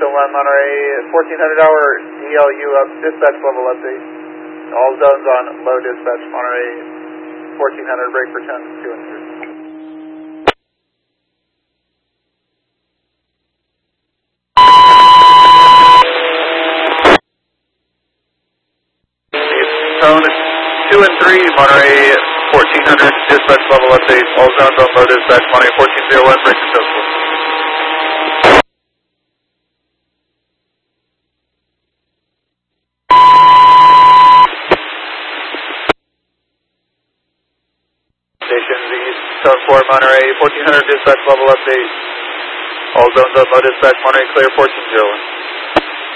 Monterey, 1400 hour DLU up, dispatch level update. All zones on low dispatch, Monterey, 1400, break for 10, 2 and 3. Tone 2 and 3, Monterey 1400, dispatch level update, all zones on low dispatch, Monterey 1401, break successful. Stations East, Tone 4, Monterey 1400, dispatch level update, all zones on low dispatch, Monterey clear 1401.